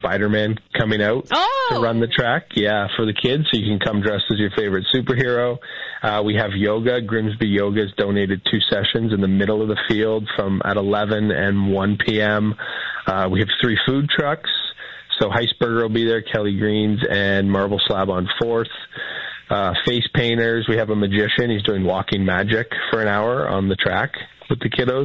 Spider-Man coming out to run the track, for the kids, so you can come dressed as your favorite superhero. We have yoga. Grimsby Yoga has donated 2 sessions in the middle of the field at 11 and 1 p.m. We have 3 food trucks. So Heisberger will be there, Kelly Greens, and Marble Slab on 4th. Face painters. We have a magician. He's doing walking magic for an hour on the track with the kiddos.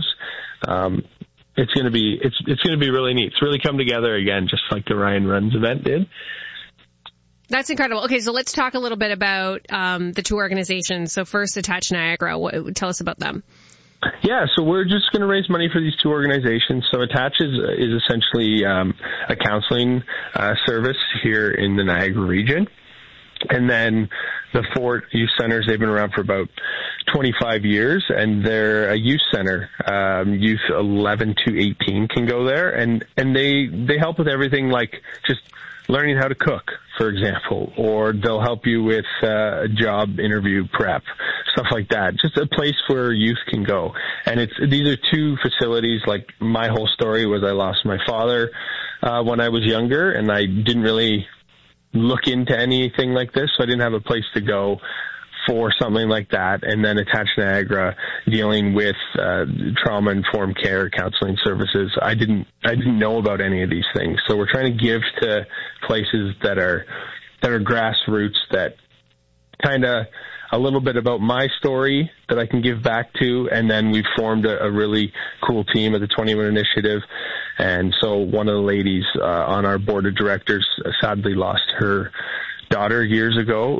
It's going to be really neat. It's really come together again, just like the Ryan Runs event did. That's incredible. Okay, so let's talk a little bit about the 2 organizations. So first, Attach Niagara. Tell us about them. Yeah, so we're just going to raise money for these 2 organizations. So Attach is essentially a counseling service here in the Niagara region. And then the Fort Youth Centers, they've been around for about 25 years, and they're a youth center. Youth 11 to 18 can go there, and they help with everything like just learning how to cook, for example, or they'll help you with job interview prep, stuff like that. Just a place where youth can go. And these are 2 facilities. Like, my whole story was I lost my father when I was younger, and I didn't really look into anything like this, so I didn't have a place to go for something like that. And then Attach Niagara, dealing with trauma-informed care, counseling services. I didn't know about any of these things, so we're trying to give to places that are grassroots, that kind of a little bit about my story that I can give back to. And then we've formed a really cool team at the 21 Initiative. And so one of the ladies on our board of directors sadly lost her daughter years ago.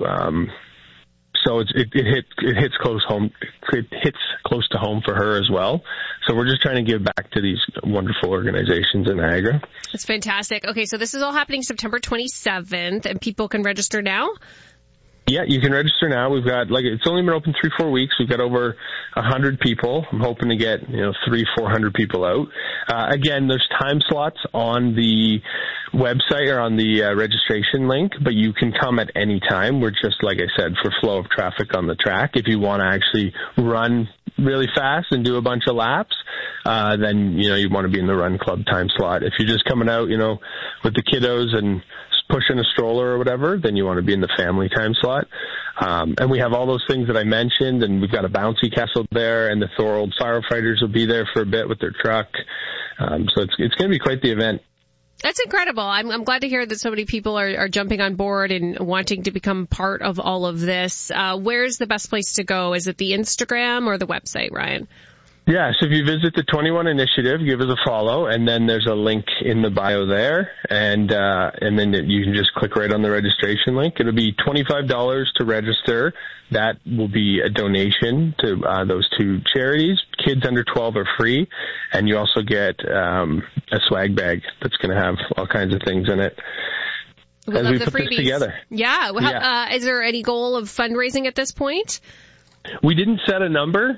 So it hits close home. It hits close to home for her as well. So we're just trying to give back to these wonderful organizations in Niagara. That's fantastic. Okay, so this is all happening September 27th, and people can register now? Yeah, you can register now. We've got, it's only been open 3-4 weeks. We've got over 100 people. I'm hoping to get, 300-400 people out. Again, there's time slots on the website or on the registration link, but you can come at any time. We're just, like I said, for flow of traffic on the track. If you want to actually run really fast and do a bunch of laps, then, you want to be in the run club time slot. If you're just coming out, with the kiddos and pushing a stroller or whatever, then you want to be in the family time slot. And we have all those things that I mentioned, and we've got a bouncy castle there, and the Thorold firefighters will be there for a bit with their truck. So it's going to be quite the event. That's incredible. I'm glad to hear that so many people are jumping on board and wanting to become part of all of this. Where's the best place to go? Is it the Instagram or the website, Ryan? Yeah, so if you visit the 21 Initiative, give us a follow, and then there's a link in the bio there, and then you can just click right on the registration link. It'll be $25 to register. That will be a donation to those 2 charities. Kids under 12 are free, and you also get a swag bag that's going to have all kinds of things in it. As we put this together. Yeah. Is there any goal of fundraising at this point? We didn't set a number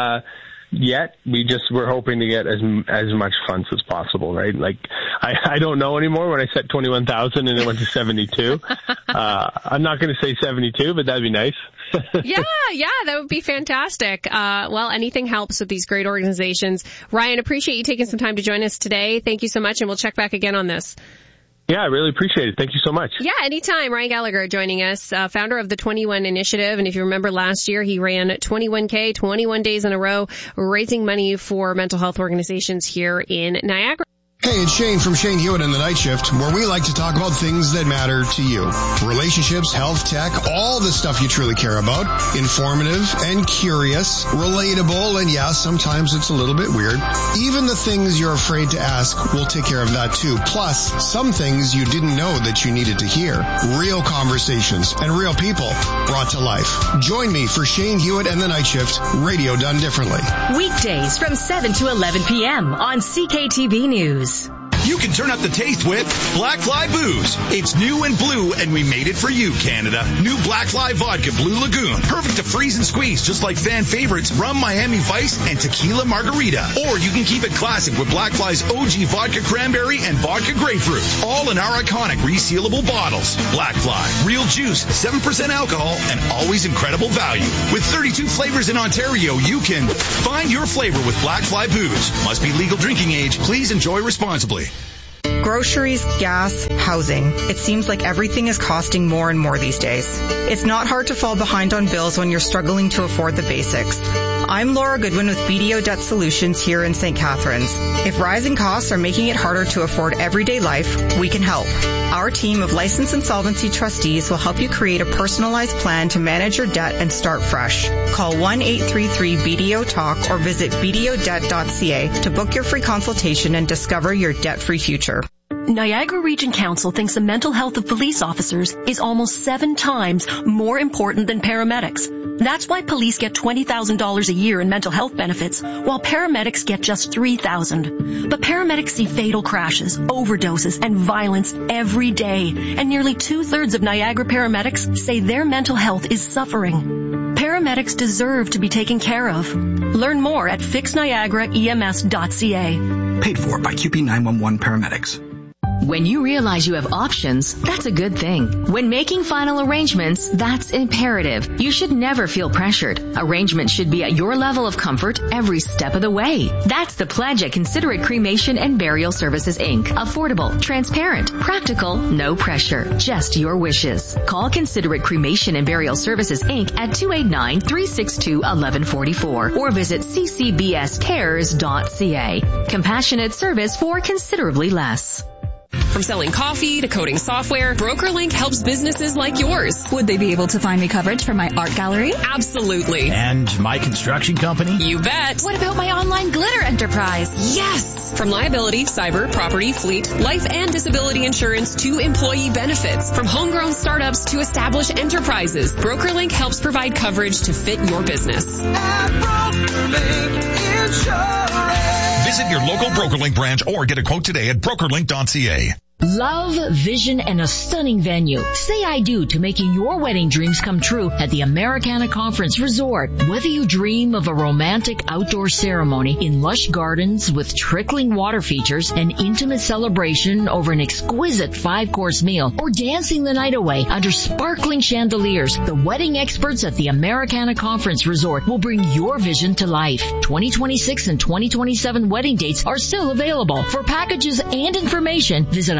yet. We're hoping to get as much funds as possible, right? Like, I don't know anymore. When I set 21,000 and it went to 72, I'm not going to say 72, but that'd be nice. Yeah, that would be fantastic. Well, anything helps with these great organizations. Ryan, appreciate you taking some time to join us today. Thank you so much, and we'll check back again on this. Yeah, I really appreciate it. Thank you so much. Yeah, anytime. Ryan Gallagher joining us, founder of the 21 Initiative. And if you remember last year, he ran 21K, 21 days in a row, raising money for mental health organizations here in Niagara. Hey, it's Shane from Shane Hewitt and the Night Shift, where we like to talk about things that matter to you. Relationships, health, tech, all the stuff you truly care about. Informative and curious, relatable, and yeah, sometimes it's a little bit weird. Even the things you're afraid to ask, we'll take care of that too. Plus, some things you didn't know that you needed to hear. Real conversations and real people brought to life. Join me for Shane Hewitt and the Night Shift, radio done differently. Weekdays from 7 to 11 p.m. on CKTB News. You can turn up the taste with Black Fly Booze. It's new and blue, and we made it for you, Canada. New Black Fly Vodka Blue Lagoon. Perfect to freeze and squeeze, just like fan favorites Rum Miami Vice and Tequila Margarita. Or you can keep it classic with Black Fly's OG Vodka Cranberry and Vodka Grapefruit. All in our iconic resealable bottles. Black Fly. Real juice, 7% alcohol, and always incredible value. With 32 flavors in Ontario, you can find your flavor with Black Fly Booze. Must be legal drinking age. Please enjoy responsibly. Groceries, gas, housing. It seems like everything is costing more and more these days. It's not hard to fall behind on bills when you're struggling to afford the basics. I'm Laura Goodwin with BDO Debt Solutions here in St. Catharines. If rising costs are making it harder to afford everyday life, we can help. Our team of licensed insolvency trustees will help you create a personalized plan to manage your debt and start fresh. Call 1-833-BDO-TALK or visit bdodebt.ca to book your free consultation and discover your debt-free future. Niagara Region Council thinks the mental health of police officers is almost 7 times more important than paramedics. That's why police get $20,000 a year in mental health benefits, while paramedics get just $3,000. But paramedics see fatal crashes, overdoses, and violence every day, and nearly 2/3 of Niagara paramedics say their mental health is suffering. Paramedics deserve to be taken care of. Learn more at fixniagaraems.ca. Paid for by QP 911 paramedics. When you realize you have options, that's a good thing. When making final arrangements, that's imperative. You should never feel pressured. Arrangements should be at your level of comfort every step of the way. That's the pledge at Considerate Cremation and Burial Services, Inc. Affordable, transparent, practical, no pressure, just your wishes. Call Considerate Cremation and Burial Services, Inc. at 289-362-1144 or visit ccbscares.ca. Compassionate service for considerably less. From selling coffee to coding software, BrokerLink helps businesses like yours. Would they be able to find me coverage for my art gallery? Absolutely. And my construction company? You bet. What about my online glitter enterprise? Yes! From liability, cyber, property, fleet, life and disability insurance to employee benefits. From homegrown startups to established enterprises, BrokerLink helps provide coverage to fit your business. At BrokerLink Insurance. Visit your local BrokerLink branch or get a quote today at brokerlink.ca. Love, vision, and a stunning venue. Say I do to making your wedding dreams come true at the Americana Conference Resort. Whether you dream of a romantic outdoor ceremony in lush gardens with trickling water features, an intimate celebration over an exquisite 5-course meal, or dancing the night away under sparkling chandeliers, the wedding experts at the Americana Conference Resort will bring your vision to life. 2026 and 2027 wedding dates are still available. For packages and information, visit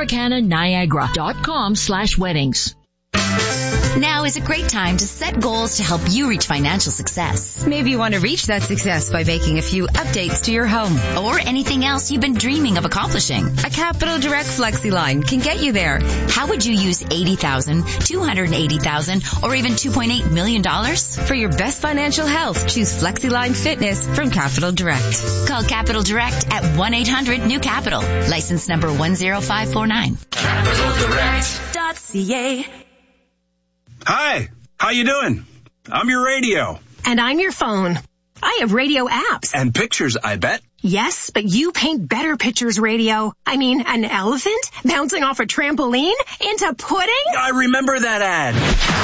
AmericanaNiagara.com/weddings. Now is a great time to set goals to help you reach financial success. Maybe you want to reach that success by making a few updates to your home. Or anything else you've been dreaming of accomplishing. A Capital Direct FlexiLine can get you there. How would you use $80,000, $280,000, or even $2.8 million? For your best financial health, choose FlexiLine Fitness from Capital Direct. Call Capital Direct at 1-800-NEW-CAPITAL. License number 10549. CapitalDirect.ca. Hi, how you doing? I'm your radio. And I'm your phone. I have radio apps. And pictures, I bet. Yes, but you paint better pictures, radio. I mean, an elephant bouncing off a trampoline into pudding? I remember that ad.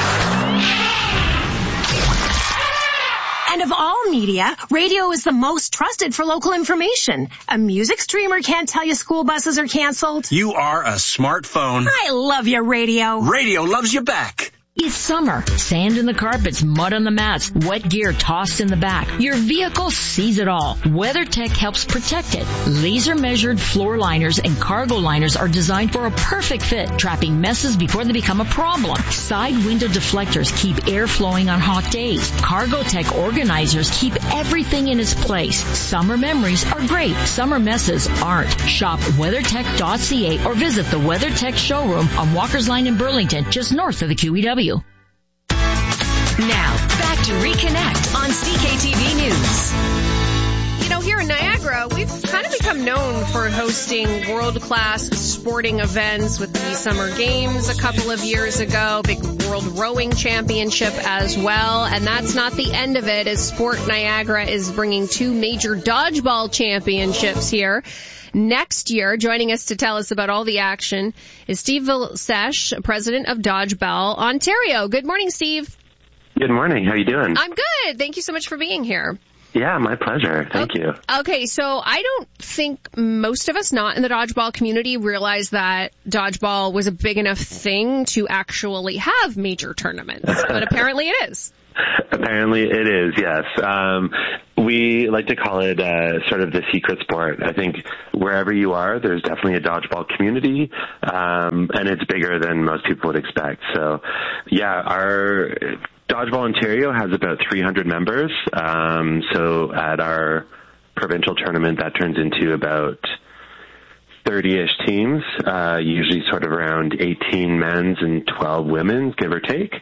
And of all media, radio is the most trusted for local information. A music streamer can't tell you school buses are canceled. You are a smartphone. I love you, radio. Radio loves you back. It's summer. Sand in the carpets, mud on the mats, wet gear tossed in the back. Your vehicle sees it all. WeatherTech helps protect it. Laser-measured floor liners and cargo liners are designed for a perfect fit, trapping messes before they become a problem. Side window deflectors keep air flowing on hot days. CargoTech organizers keep everything in its place. Summer memories are great. Summer messes aren't. Shop WeatherTech.ca or visit the WeatherTech showroom on Walker's Line in Burlington, just north of the QEW. Now, back to Reconnect on CKTV News. You know, here in Niagara, we've kind of become known for hosting world-class sporting events with the Summer Games a couple of years ago, big World Rowing Championship as well. And that's not the end of it, as Sport Niagara is bringing 2 major dodgeball championships here next year. Joining us to tell us about all the action is Steve Vilsesh, president of Dodgeball Ontario. Good morning, Steve. Good morning. How you doing? I'm good. Thank you so much for being here. Yeah, my pleasure. Thank you. Okay, so I don't think most of us not in the dodgeball community realize that dodgeball was a big enough thing to actually have major tournaments, but apparently it is. Apparently it is, yes. We like to call it sort of the secret sport. I think wherever you are, there's definitely a dodgeball community, and it's bigger than most people would expect. So, yeah, our Dodgeball Ontario has about 300 members. So at our provincial tournament, that turns into about 30-ish teams, usually sort of around 18 men's and 12 women's, give or take.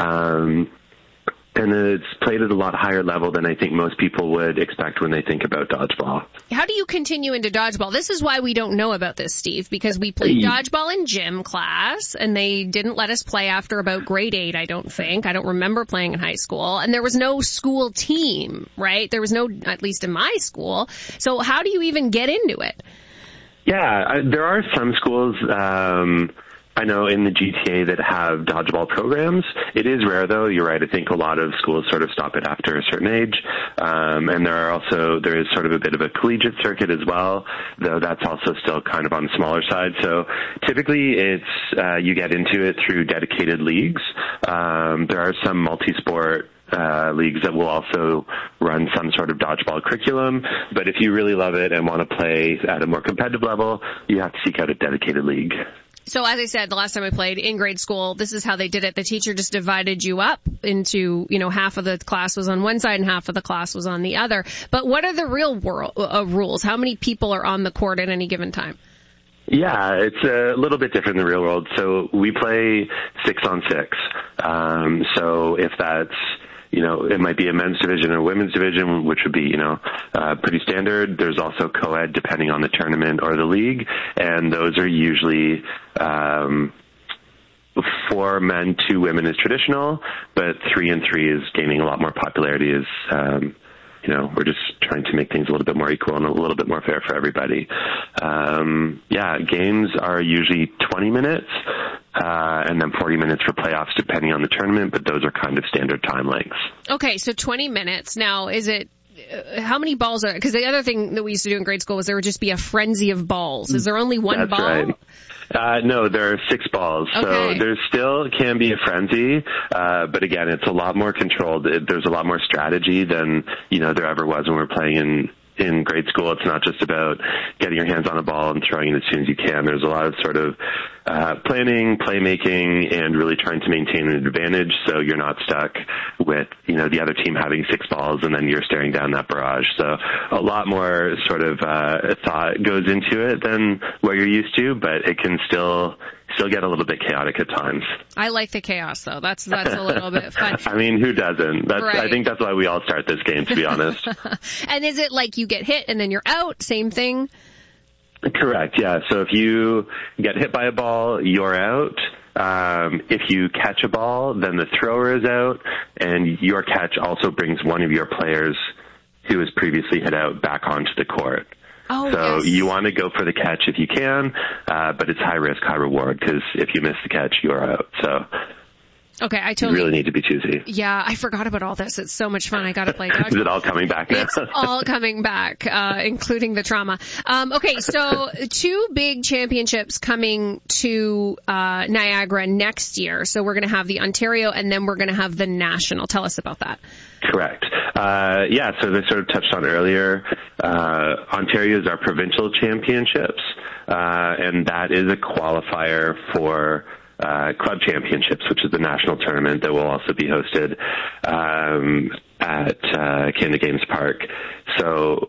And it's played at a lot higher level than I think most people would expect when they think about dodgeball. How do you continue into dodgeball? This is why we don't know about this, Steve, because we played dodgeball in gym class, and they didn't let us play after about grade 8, I don't think. I don't remember playing in high school. And there was no school team, right? There was no, at least in my school. So how do you even get into it? Yeah, there are some schools, I know in the GTA that have dodgeball programs. It is rare though, you're right. I think a lot of schools sort of stop it after a certain age. And there is sort of a bit of a collegiate circuit as well, though that's also still kind of on the smaller side. So typically it's, you get into it through dedicated leagues. There are some multi-sport leagues that will also run some sort of dodgeball curriculum. But if you really love it and want to play at a more competitive level, you have to seek out a dedicated league. So as I said, the last time I played in grade school, this is how they did it. The teacher just divided you up into, half of the class was on one side and half of the class was on the other. But what are the real rules? How many people are on the court at any given time? Yeah, it's a little bit different in the real world. So we play 6-on-6. So if that's, it might be a men's division or a women's division, which would be, pretty standard. There's also co-ed depending on the tournament or the league, and those are usually 4 men, 2 women is traditional, but 3-on-3 is gaining a lot more popularity as, we're just trying to make things a little bit more equal and a little bit more fair for everybody. Games are usually 20 minutes, and then 40 minutes for playoffs depending on the tournament, but those are kind of standard time lengths. Okay, so 20 minutes. Now, is it, how many balls are, because the other thing that we used to do in grade school was there would just be a frenzy of balls. Is there only one That's ball? Right. No, there are 6 balls. Okay. So there still can be a frenzy, but again, it's a lot more controlled. There's a lot more strategy than, there ever was when we were playing in grade school. It's not just about getting your hands on a ball and throwing it as soon as you can. There's a lot of sort of planning, playmaking, and really trying to maintain an advantage so you're not stuck with, the other team having 6 balls and then you're staring down that barrage. So a lot more sort of thought goes into it than what you're used to, but it can still get a little bit chaotic at times. I like the chaos, though. That's a little bit fun. I mean, who doesn't? Right. I think that's why we all start this game, to be honest. And is it like you get hit and then you're out? Same thing? Correct, yeah. So if you get hit by a ball, you're out. If you catch a ball, then the thrower is out, and your catch also brings one of your players who was previously hit out back onto the court. Oh, so yes. You want to go for the catch if you can, but it's high risk, high reward, because if you miss the catch, you're out. So okay, you really need to be choosy. Yeah, I forgot about all this. It's so much fun. I got to play dodgeball. Is it all coming back now? It's all coming back, including the trauma. Okay, so 2 big championships coming to Niagara next year. So we're going to have the Ontario, and then we're going to have the National. Tell us about that. Correct. So they sort of touched on earlier, Ontario is our provincial championships, and that is a qualifier for club championships, which is the national tournament that will also be hosted at Canada Games Park. So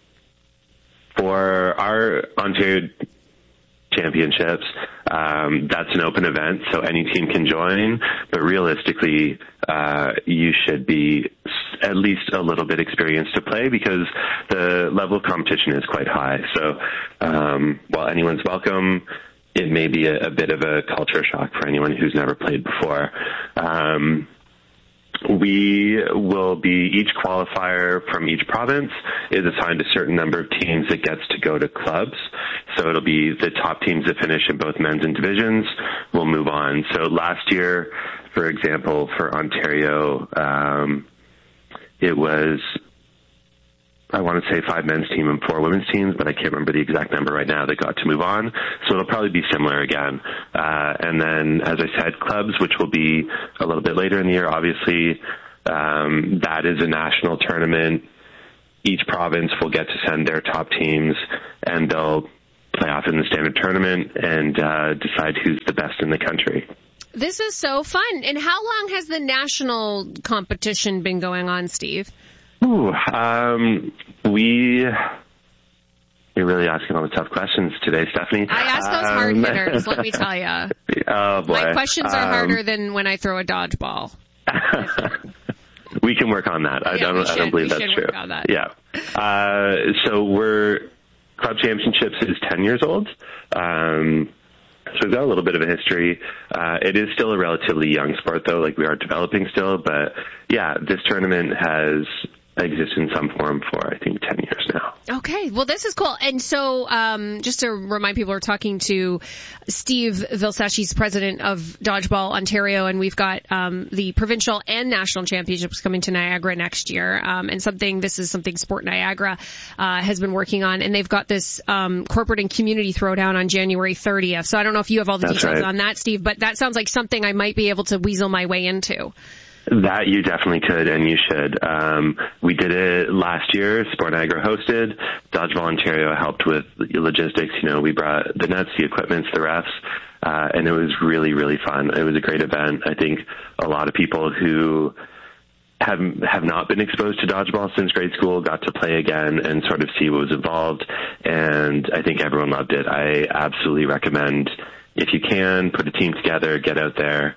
for our Ontario championships, that's an open event, so any team can join, but realistically, you should be at least a little bit experienced to play because the level of competition is quite high. So while anyone's welcome, it may be a bit of a culture shock for anyone who's never played before. We will be, each qualifier from each province is assigned a certain number of teams that gets to go to clubs. So it'll be the top teams that finish in both men's and divisions will move on. So last year, for example, for Ontario, it was, I want to say 5 men's team and 4 women's teams, but I can't remember the exact number right now that got to move on. So it'll probably be similar again. And then, as I said, clubs, which will be a little bit later in the year, obviously, That is a national tournament. Each province will get to send their top teams, and they'll play off in the standard tournament and decide who's the best in the country. This is so fun. And how long has the national competition been going on, Steve? You're really asking all the tough questions today, Stephanie. I ask those hard hitters, let me tell you. Oh, boy. My questions are harder than when I throw a dodgeball. We can work on that. I don't believe that's true. Yeah. So Club Championships is 10 years old. So we've got a little bit of a history. It is still a relatively young sport, though. Like, we are developing still. But, yeah, this tournament has existed in some form for, I think, 10 years now. Okay. Well, this is cool. And so, just to remind people, we're talking to Steve Vilsachi's president of Dodgeball Ontario, and we've got the provincial and national championships coming to Niagara next year. And this is something Sport Niagara has been working on, and they've got this corporate and community throwdown on January 30th. So I don't know if you have all the details on that, Steve, but that sounds like something I might be able to weasel my way into. That you definitely could, and you should. We did it last year. Sport Niagara hosted. Dodgeball Ontario helped with logistics. We brought the nets, the equipment, the refs, and it was really, really fun. It was a great event. I think a lot of people who have not been exposed to dodgeball since grade school got to play again and sort of see what was involved, and I think everyone loved it. I absolutely recommend, if you can, put a team together, get out there.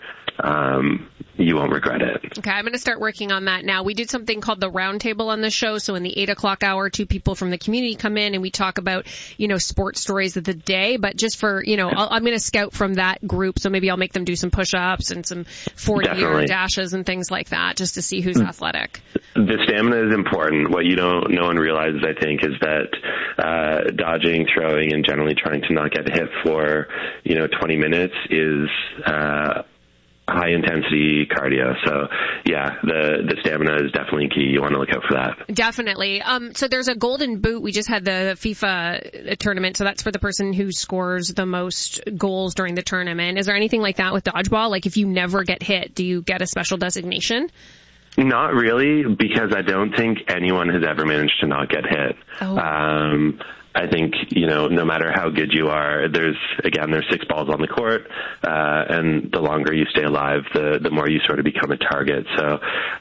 You won't regret it. Okay, I'm going to start working on that now. We did something called the Roundtable on the show. So in the 8 o'clock hour, 2 people from the community come in and we talk about, sports stories of the day. But just for, I'm going to scout from that group. So maybe I'll make them do some push-ups and some 40-yard dashes and things like that, just to see who's athletic. The stamina is important. What no one realizes, I think, is that dodging, throwing, and generally trying to not get hit for 20 minutes is high-intensity cardio. So, yeah, the stamina is definitely key. You want to look out for that. Definitely. So there's a golden boot. We just had the FIFA tournament, so that's for the person who scores the most goals during the tournament. Is there anything like that with dodgeball? Like, if you never get hit, do you get a special designation? Not really, because I don't think anyone has ever managed to not get hit. Oh. I think, no matter how good you are, there's 6 balls on the court, and the longer you stay alive, the more you sort of become a target. So,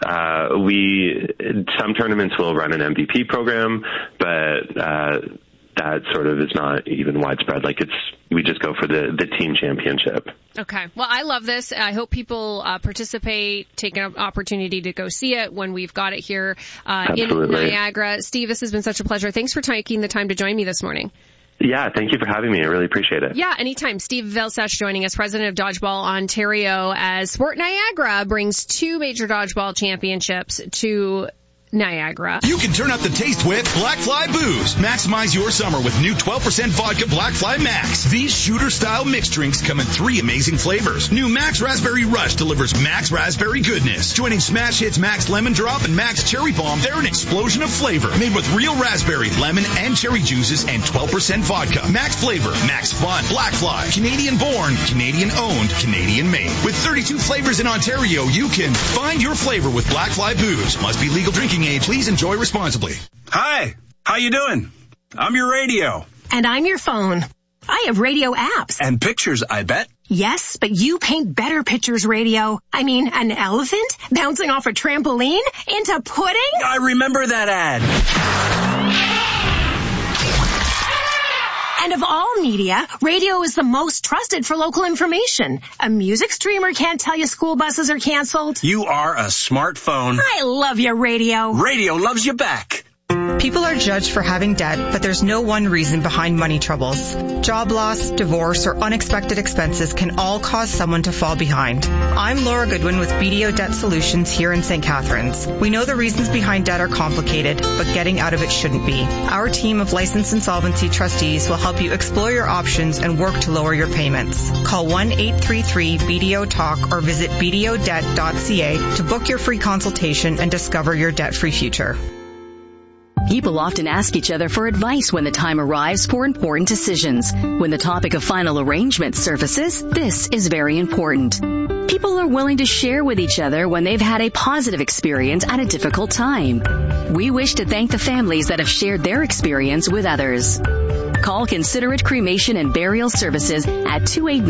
some tournaments will run an MVP program, but, that sort of is not even widespread. We just go for the team championship. Okay. Well, I love this. I hope people participate, take an opportunity to go see it when we've got it here in Niagara. Steve, this has been such a pleasure. Thanks for taking the time to join me this morning. Yeah, thank you for having me. I really appreciate it. Yeah, anytime. Steve Vilsach joining us, president of Dodgeball Ontario, as Sport Niagara brings 2 major dodgeball championships to Niagara. You can turn up the taste with Black Fly Booze. Maximize your summer with new 12% vodka Black Fly Max. These shooter-style mixed drinks come in 3 amazing flavors. New Max Raspberry Rush delivers Max Raspberry goodness. Joining smash hits Max Lemon Drop and Max Cherry Bomb, they're an explosion of flavor. Made with real raspberry, lemon, and cherry juices and 12% vodka. Max flavor, Max fun. Black Fly. Canadian born, Canadian owned, Canadian made. With 32 flavors in Ontario, you can find your flavor with Black Fly Booze. Must be legal drinking age. Please enjoy responsibly. Hi, how you doing? I'm your radio. And I'm your phone. I have radio apps. And pictures, I bet. Yes, but you paint better pictures, radio. I mean, an elephant bouncing off a trampoline into pudding? I remember that ad. And of all media, radio is the most trusted for local information. A music streamer can't tell you school buses are canceled. You are a smartphone. I love you, radio. Radio loves you back. People are judged for having debt, but there's no one reason behind money troubles. Job loss, divorce, or unexpected expenses can all cause someone to fall behind. I'm Laura Goodwin with BDO Debt Solutions here in St. Catharines. We know the reasons behind debt are complicated, but getting out of it shouldn't be. Our team of licensed insolvency trustees will help you explore your options and work to lower your payments. Call 1-833-BDO-TALK or visit bdodebt.ca to book your free consultation and discover your debt-free future. People often ask each other for advice when the time arrives for important decisions. When the topic of final arrangement surfaces, this is very important. People are willing to share with each other when they've had a positive experience at a difficult time. We wish to thank the families that have shared their experience with others. Call Considerate Cremation and Burial Services at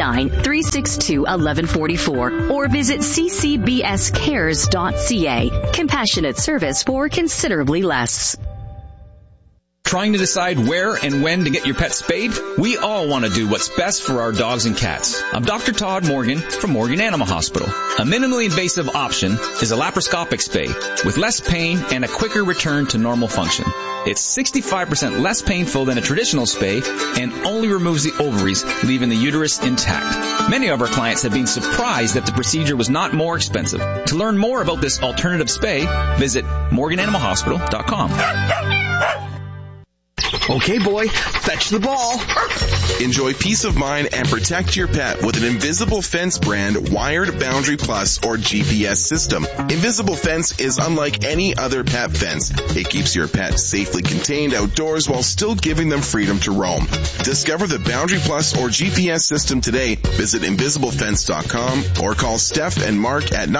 289-362-1144 or visit ccbscares.ca. Compassionate service for considerably less. Trying to decide where and when to get your pet spayed? We all want to do what's best for our dogs and cats. I'm Dr. Todd Morgan from Morgan Animal Hospital. A minimally invasive option is a laparoscopic spay with less pain and a quicker return to normal function. It's 65% less painful than a traditional spay and only removes the ovaries, leaving the uterus intact. Many of our clients have been surprised that the procedure was not more expensive. To learn more about this alternative spay, visit morgananimalhospital.com. Okay, boy, fetch the ball. Enjoy peace of mind and protect your pet with an Invisible Fence brand wired Boundary Plus or GPS system. Invisible Fence is unlike any other pet fence. It keeps your pet safely contained outdoors while still giving them freedom to roam. Discover the Boundary Plus or GPS system today. Visit invisiblefence.com or call Steph and Mark at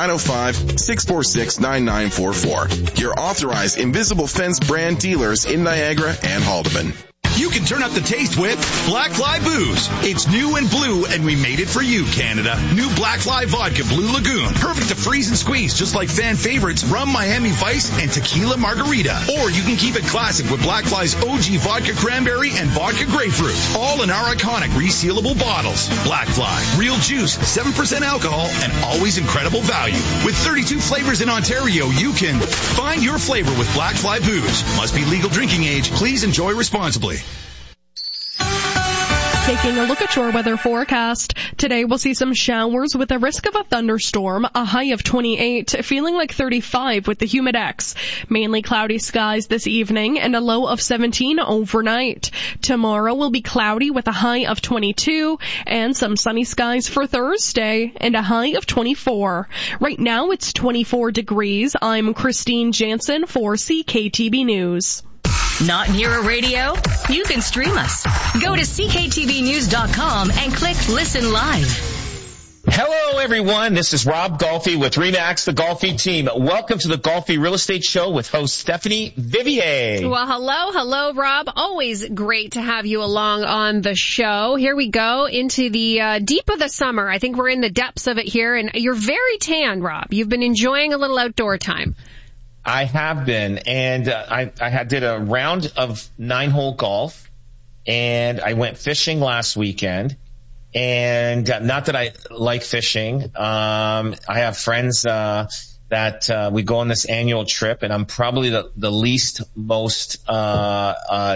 905-646-9944. Your authorized Invisible Fence brand dealers in Niagara and Haldeman. You can turn up the taste with Black Fly Booze. It's new and blue, and we made it for you, Canada. New Black Fly Vodka Blue Lagoon. Perfect to freeze and squeeze, just like fan favorites Rum Miami Vice and Tequila Margarita. Or you can keep it classic with Black Fly's OG Vodka Cranberry and Vodka Grapefruit. All in our iconic resealable bottles. Black Fly. Real juice, 7% alcohol, and always incredible value. With 32 flavors in Ontario, you can find your flavor with Black Fly Booze. Must be legal drinking age. Please enjoy responsibly. Taking a look at your weather forecast. Today we'll see some showers with a risk of a thunderstorm, a high of 28, feeling like 35 with the Humidex. Mainly cloudy skies this evening and a low of 17 overnight. Tomorrow will be cloudy with a high of 22 and some sunny skies for Thursday and a high of 24. Right now it's 24 degrees. I'm Christine Jansen for CKTB News. Not near a radio? You can stream us. Go to cktvnews.com and click Listen Live. Hello, everyone. This is Rob Golfi with RE/MAX, the Golfi team. Welcome to the Golfi Real Estate Show with host Stephanie Vivier. Well, hello, Rob. Always great to have you along on the show. Here we go into the deep of the summer. I think we're in the depths of it here, and you're very tan, Rob. You've been enjoying a little outdoor time. I have been, and I did a round of 9-hole golf, and I went fishing last weekend. And not that I like fishing. I have friends that we go on this annual trip, and I'm probably the least most I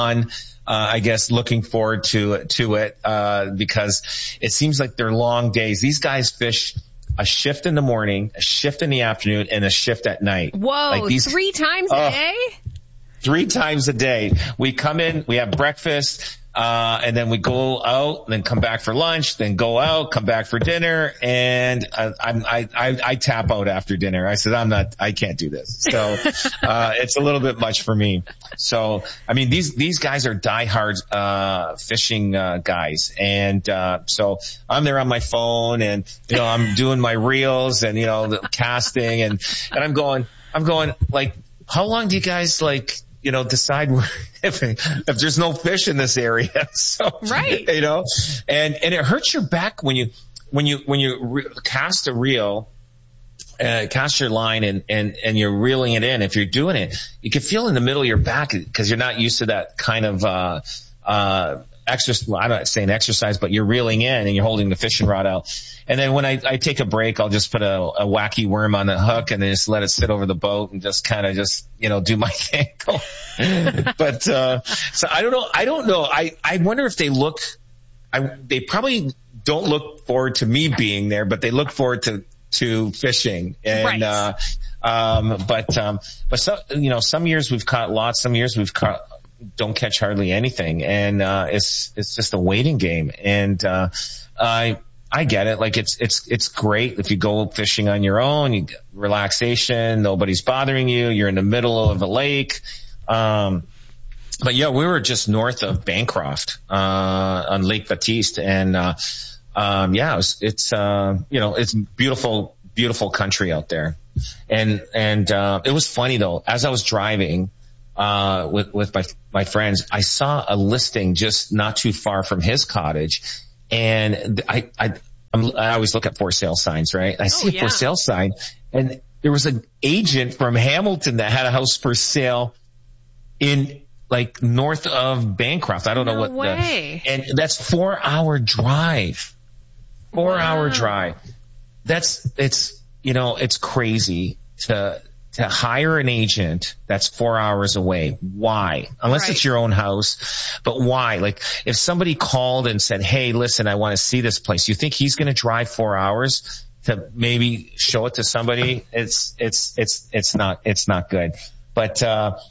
guess looking forward to it because it seems like they're long days. These guys fish a shift in the morning, a shift in the afternoon, and a shift at night. Whoa, like 3 times a day? 3 times a day. We come in, we have breakfast, and then we go out, and then come back for lunch, then go out, come back for dinner, and I tap out after dinner. I said, I can't do this. So, it's a little bit much for me. So, I mean, these guys are diehard, fishing, guys. And, so I'm there on my phone and, I'm doing my reels and, the casting and I'm going, like, how long do you guys decide where, if there's no fish in this area? So, right. And it hurts your back when you cast a reel, cast your line and you're reeling it in. If you're doing it, you can feel in the middle of your back because you're not used to that kind of, exercise. Well, I'm not saying exercise, but you're reeling in and you're holding the fishing rod out. And then when I take a break, I'll just put a wacky worm on the hook and then just let it sit over the boat and just kind of do my thing. But, so I don't know. I wonder if they they probably don't look forward to me being there, but they look forward to fishing. And, right. But some years we've caught lots, some years we've don't catch hardly anything. And, it's just a waiting game. And, I get it. Like it's great if you go fishing on your own, you get relaxation, nobody's bothering you, you're in the middle of a lake. But yeah, we were just north of Bancroft, on Lake Baptiste. And, it's beautiful, beautiful country out there. And it was funny though, as I was driving, with my friends, I saw a listing just not too far from his cottage. And I always look at for sale signs, right? I see a for sale sign, and there was an agent from Hamilton that had a house for sale in like north of Bancroft. I don't know what and that's 4-hour drive. 4-hour drive. It's crazy to hire an agent that's 4 hours away. Why? Unless it's your own house. But why? Like, if somebody called and said, hey, listen, I want to see this place, you think he's going to drive 4 hours to maybe show it to somebody? It's not good. But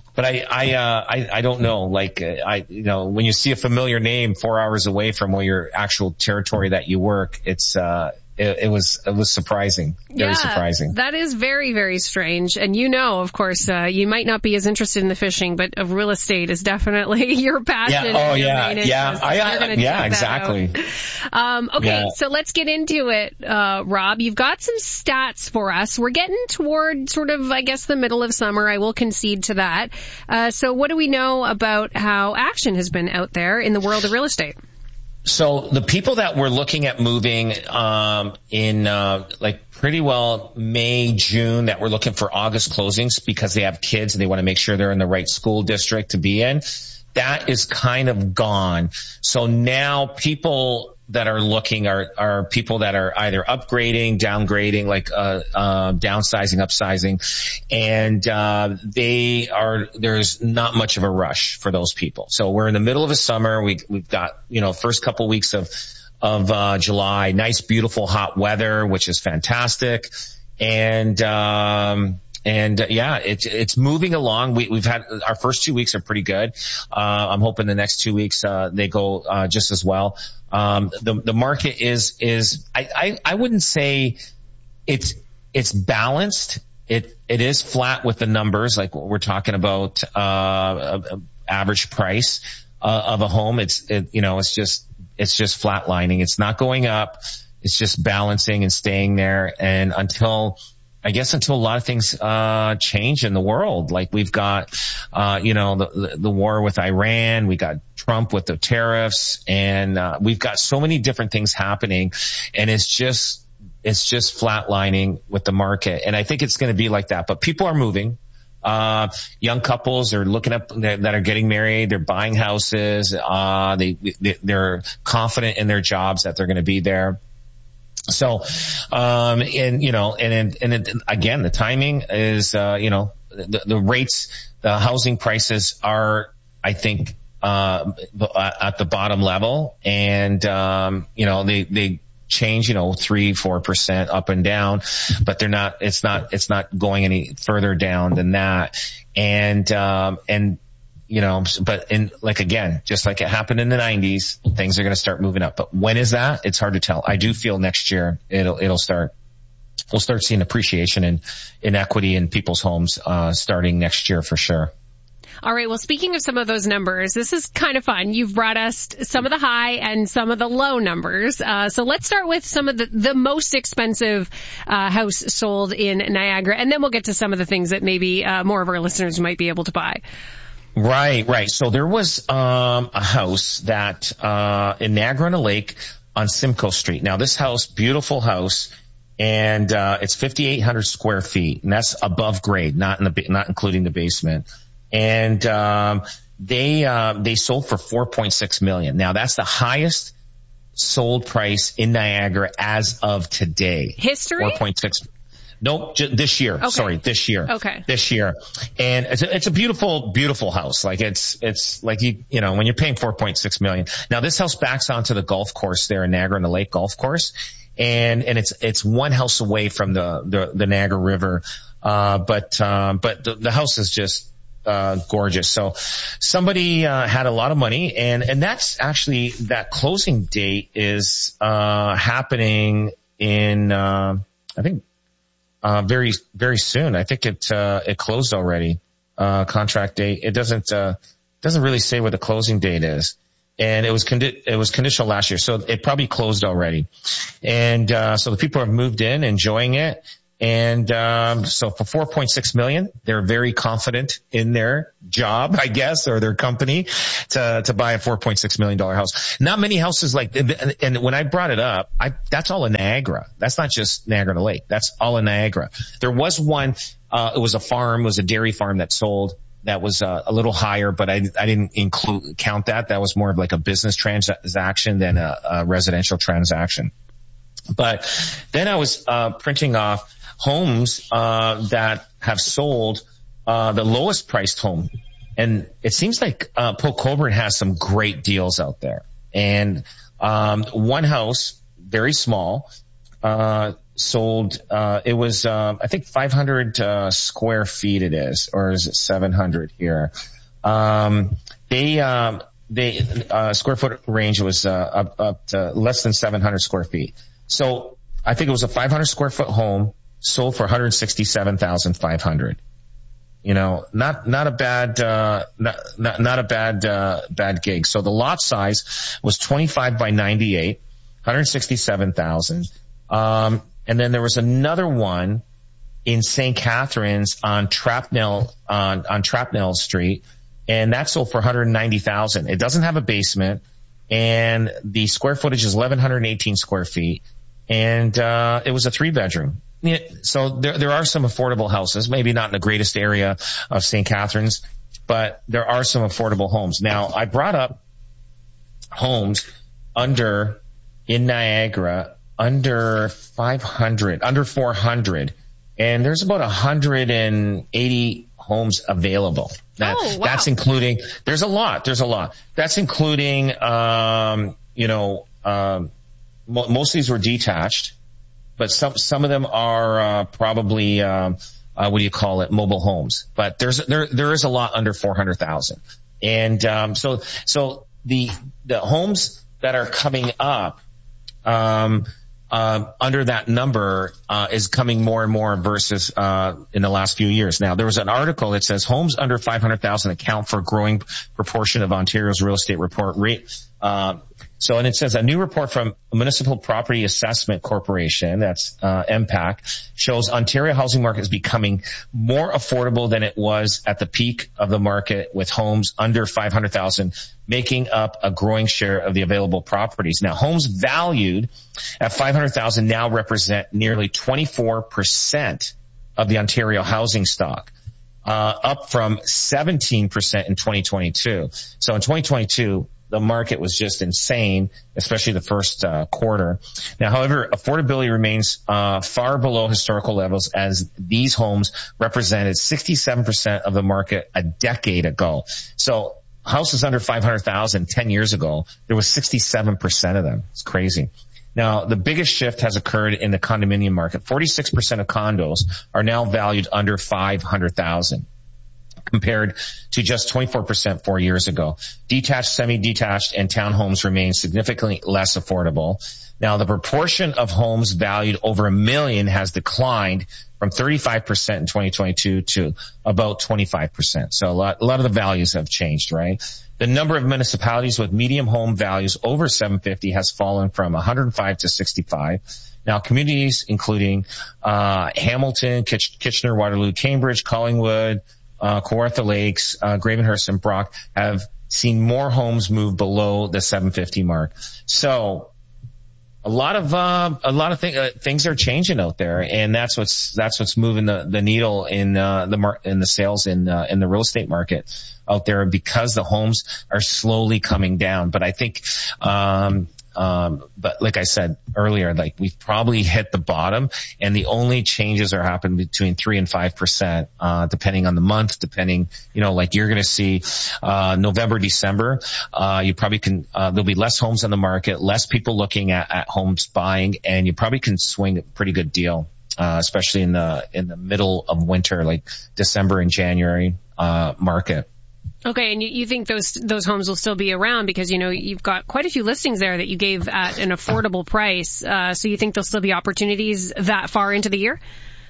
I don't know. Like, when you see a familiar name 4 hours away from where your actual territory that you work, it was surprising. Very surprising. That is very, very strange. And of course, you might not be as interested in the fishing, but real estate is definitely your passion. Yeah, exactly. So let's get into it. Rob, you've got some stats for us. We're getting toward sort of, I guess, the middle of summer. I will concede to that. So what do we know about how action has been out there in the world of real estate? So the people that were looking at moving in pretty well May, June, that were looking for August closings because they have kids and they want to make sure they're in the right school district to be in, that is kind of gone. So now people that are looking are people that are either upgrading, downgrading, downsizing, upsizing, and there's not much of a rush for those people. So we're in the middle of a summer. We've got, first couple weeks of July, nice, beautiful, hot weather, which is fantastic. It's moving along. We've had our first 2 weeks are pretty good. I'm hoping the next 2 weeks, they go, just as well. The market is, I wouldn't say it's balanced. It is flat with the numbers, like what we're talking about, average price, of a home. It's just flatlining. It's not going up. It's just balancing and staying there. And until a lot of things change in the world, like we've got the war with Iran, we got Trump with the tariffs, and we've got so many different things happening, and it's just flatlining with the market. And I think it's going to be like that. But people are moving. Young couples are looking up that are getting married. They're buying houses. They're confident in their jobs that they're going to be there. So, again, the timing is, the rates, the housing prices are, I think, at the bottom level, and, they change, 3-4% up and down, but it's not going any further down than that. Again, just like it happened in the 90s, things are going to start moving up. But when is that? It's hard to tell. I do feel next year we'll start seeing appreciation in equity in people's homes, starting next year for sure. All right. Well, speaking of some of those numbers, this is kind of fun. You've brought us some of the high and some of the low numbers. So let's start with some of the most expensive house sold in Niagara, and then we'll get to some of the things that maybe more of our listeners might be able to buy. Right. So there was a house that in Niagara-on-the-Lake on Simcoe Street. Now this house, beautiful house, and it's 5,800 square feet, and that's above grade, not including the basement. And they sold for $4.6 million. Now that's the highest sold price in Niagara as of today. History? 4.6. Nope, this year. Okay. Sorry, this year. Okay. This year. And it's a beautiful, beautiful house. Like it's like when you're paying $4.6 million. Now this house backs onto the golf course there in Niagara-on-the-Lake golf course. And it's one house away from the Niagara River. But the house is just gorgeous. So somebody had a lot of money, and that's actually, that closing date is happening in I think very, very soon. I think it closed already. Contract date. It doesn't really say what the closing date is. And it was conditional last year, so it probably closed already. And so the people have moved in, enjoying it. And so for $4.6 million, they're very confident in their job, I guess, or their company to buy a $4.6 million house. Not many houses like, and when I brought it up, that's all in Niagara. That's not just Niagara Lake. That's all in Niagara. There was one, it was a dairy farm that sold. That was a little higher, but I didn't count that. That was more of like a business transaction than a residential transaction. But then I was printing off homes that have sold the lowest priced home, and it seems like Port Colborne has some great deals out there. And one house, very small, sold, it was, I think 500 square feet it is, or is it 700 here? Square foot range was up to less than 700 square feet. So I think it was a 500 square foot home sold for $167,500. You know, not a bad, not a bad gig. So the lot size was 25 by 98, 167,000. And then there was another one in St. Catharines on Trapnell Street, and that sold for $190,000. It doesn't have a basement, and the square footage is 1,118 square feet, and it was a 3-bedroom. So there are some affordable houses, maybe not in the greatest area of St. Catharines, but there are some affordable homes. Now, I brought up homes in Niagara, under 500, under 400, and there's about 180 homes available. That's including, there's a lot. That's including, most of these were detached, but some of them are, probably, mobile homes. But there is a lot under 400,000. And, so the homes that are coming up, under that number, is coming more and more versus, in the last few years. Now, there was an article that says homes under 500,000 account for a growing proportion of Ontario's real estate report rate. And it says a new report from Municipal Property Assessment Corporation, that's, MPAC, shows Ontario housing market is becoming more affordable than it was at the peak of the market, with homes under 500,000 making up a growing share of the available properties. Now, homes valued at 500,000 now represent nearly 24% of the Ontario housing stock, up from 17% in 2022. So in 2022, the market was just insane, especially the first quarter. Now, however, affordability remains far below historical levels, as these homes represented 67% of the market a decade ago. So houses under 500,000 10 years ago, there was 67% of them. It's crazy. Now, the biggest shift has occurred in the condominium market. 46% of condos are now valued under 500,000. compared to just 24% 4 years ago. Detached, semi-detached, and townhomes remain significantly less affordable. Now, the proportion of homes valued over $1 million has declined from 35% in 2022 to about 25%. So a lot of the values have changed, right? The number of municipalities with medium home values over 750 has fallen from 105 to 65. Now, communities including Hamilton, Kitchener, Waterloo, Cambridge, Collingwood, Kawartha Lakes, Gravenhurst, and Brock have seen more homes move below the 750 mark. So a lot of things are changing out there, and that's what's moving the needle in the sales in the real estate market out there, because the homes are slowly coming down. But I think, but like I said earlier, like we've probably hit the bottom, and the only changes are happening between 3 and 5%, depending on the month, depending, like you're going to see, November, December, you probably can, there'll be less homes on the market, less people looking at homes buying, and you probably can swing a pretty good deal, especially in the middle of winter, like December and January, market. Okay, and you think those homes will still be around because, you've got quite a few listings there that you gave at an affordable price. So you think there'll still be opportunities that far into the year?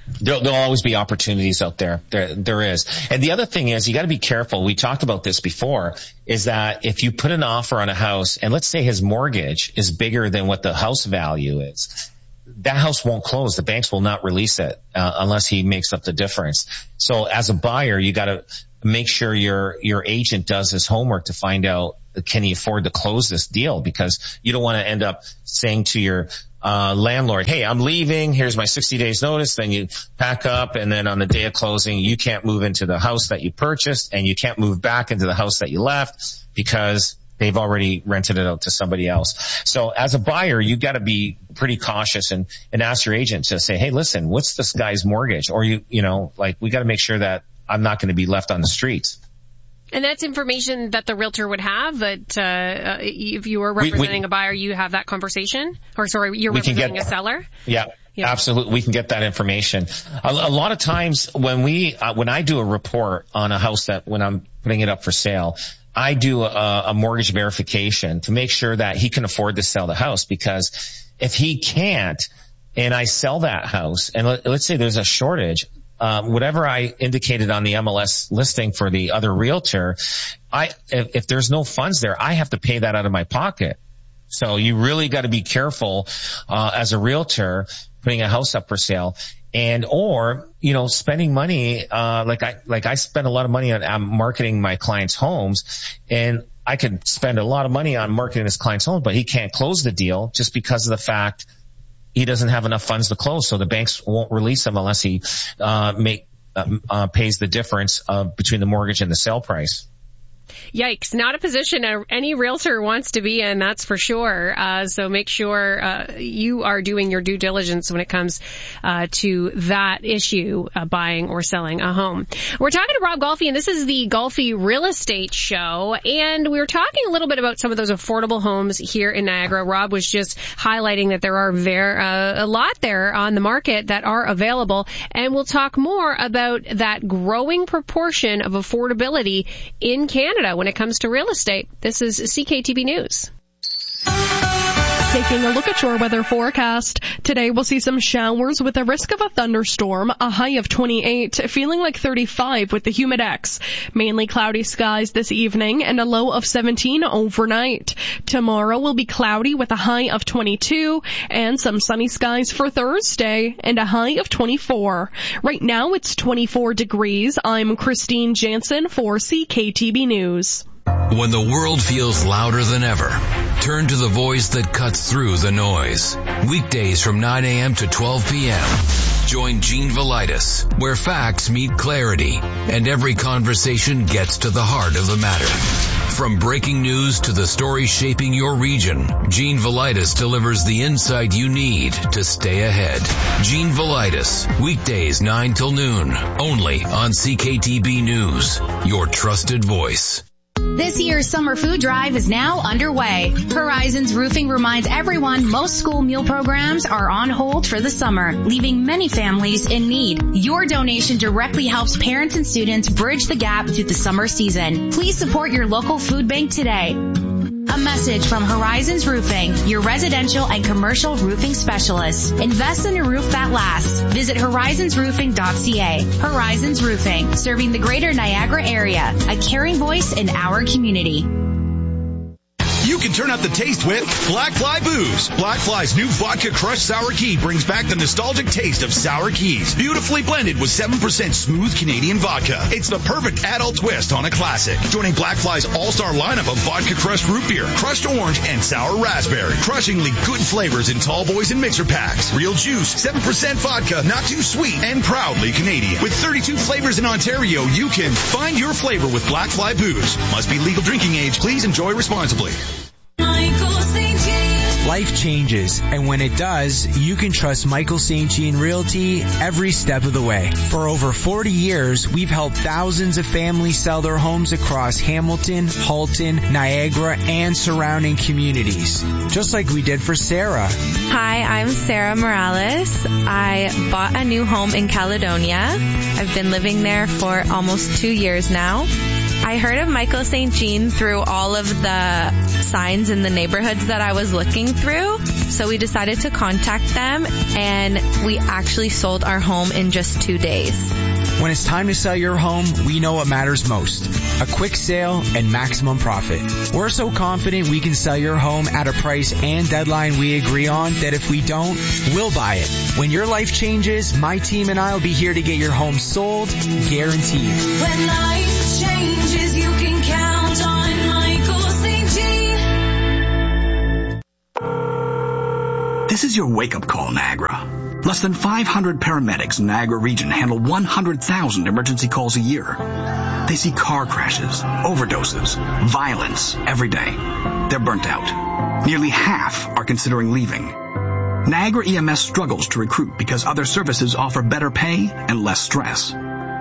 there'll always be opportunities out there. There is. And the other thing is, you got to be careful. We talked about this before, is that if you put an offer on a house and let's say his mortgage is bigger than what the house value is, that house won't close. The banks will not release it unless he makes up the difference. So as a buyer, you got to make sure your agent does his homework to find out, can he afford to close this deal? Because you don't want to end up saying to your landlord, hey, I'm leaving, here's my 60 days notice, then you pack up, and then on the day of closing, you can't move into the house that you purchased, and you can't move back into the house that you left because they've already rented it out to somebody else. So as a buyer, you got to be pretty cautious and ask your agent to say, hey, listen, what's this guy's mortgage? Or we got to make sure that I'm not going to be left on the streets. And that's information that the realtor would have, but if you were representing a buyer, you have that conversation? You're representing a seller? Yeah, absolutely. We can get that information. A lot of times when I do a report on a house when I'm putting it up for sale, I do a mortgage verification to make sure that he can afford to sell the house, because if he can't and I sell that house and let's say there's a shortage, whatever I indicated on the MLS listing for the other realtor, if there's no funds there, I have to pay that out of my pocket. So you really got to be careful, as a realtor putting a house up for sale or spending money, like I spend a lot of money on marketing my clients' homes, and I could spend a lot of money on marketing his client's home, but he can't close the deal just because of the fact he doesn't have enough funds to close, so the banks won't release him unless he pays the difference between the mortgage and the sale price. Yikes. Not a position any realtor wants to be in, that's for sure. So make sure you are doing your due diligence when it comes to that issue, buying or selling a home. We're talking to Rob Golfi, and this is the Golfi Real Estate Show. And we were talking a little bit about some of those affordable homes here in Niagara. Rob was just highlighting that there are a lot there on the market that are available. And we'll talk more about that growing proportion of affordability in Canada when it comes to real estate. This is CKTB News. Taking a look at your weather forecast. Today we'll see some showers with a risk of a thunderstorm, a high of 28, feeling like 35 with the Humidex. Mainly cloudy skies this evening and a low of 17 overnight. Tomorrow will be cloudy with a high of 22 and some sunny skies for Thursday and a high of 24. Right now it's 24 degrees. I'm Christine Jansen for CKTB News. When the world feels louder than ever, turn to the voice that cuts through the noise. Weekdays from 9 a.m. to 12 p.m. Join Gene Velitis, where facts meet clarity and every conversation gets to the heart of the matter. From breaking news to the stories shaping your region, Gene Velitis delivers the insight you need to stay ahead. Gene Velitis, weekdays 9 till noon, only on CKTB News, your trusted voice. This year's summer food drive is now underway. Horizons Roofing reminds everyone most school meal programs are on hold for the summer, leaving many families in need. Your donation directly helps parents and students bridge the gap through the summer season. Please support your local food bank today. A message from Horizons Roofing, your residential and commercial roofing specialists. Invest in a roof that lasts. Visit horizonsroofing.ca. Horizons Roofing, serving the greater Niagara area, a caring voice in our community. You can turn up the taste with Black Fly Booze. Black Fly's new vodka crushed sour key brings back the nostalgic taste of sour keys. Beautifully blended with 7% smooth Canadian vodka. It's the perfect adult twist on a classic. Joining Black Fly's all-star lineup of vodka crushed root beer, crushed orange, and sour raspberry. Crushingly good flavors in tall boys and mixer packs. Real juice, 7% vodka, not too sweet, and proudly Canadian. With 32 flavors in Ontario, you can find your flavor with Black Fly Booze. Must be legal drinking age. Please enjoy responsibly. Life changes, and when it does, you can trust Michael St. Jean Realty every step of the way. For over 40 years, we've helped thousands of families sell their homes across Hamilton, Halton, Niagara, and surrounding communities. Just like we did for Sarah. Hi, I'm Sarah Morales. I bought a new home in Caledonia. I've been living there for almost 2 years now. I heard of Michael St. Jean through all of the signs in the neighborhoods that I was looking through. So we decided to contact them, and we actually sold our home in just 2 days. When it's time to sell your home, we know what matters most. A quick sale and maximum profit. We're so confident we can sell your home at a price and deadline we agree on that if we don't, we'll buy it. When your life changes, my team and I will be here to get your home sold, guaranteed. When life changes, you can count on Michael St. Jean. This is your wake-up call, Niagara. Less than 500 paramedics in the Niagara region handle 100,000 emergency calls a year. They see car crashes, overdoses, violence every day. They're burnt out. Nearly half are considering leaving. Niagara EMS struggles to recruit because other services offer better pay and less stress.